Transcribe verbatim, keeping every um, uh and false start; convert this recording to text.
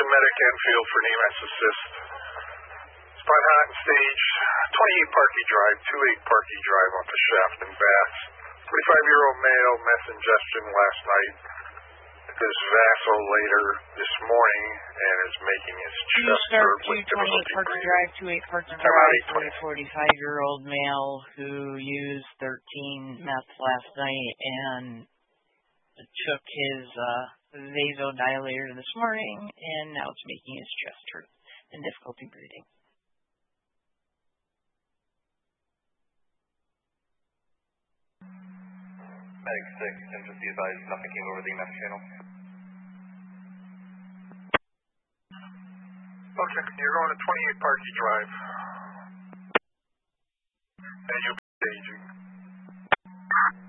a medic and field for an E M S assist. Spot hot and stage twenty-eight Parkey Drive, two eight Parkey Drive off the shaft and baths. forty-five-year-old male, meth ingestion last night. This vaso later this morning and is making his chest hurt with difficulty Parkey breathing. Drive, two eight Parkey Drive for a forty-five-year-old male who used thirteen meth last night and took his uh, vasodilator this morning, and now it's making his chest hurt and difficulty breathing. Medic six, and just be advised, nothing came over the E M S channel. Okay, you're going to twenty-eight Parkey Drive. And you'll be staging.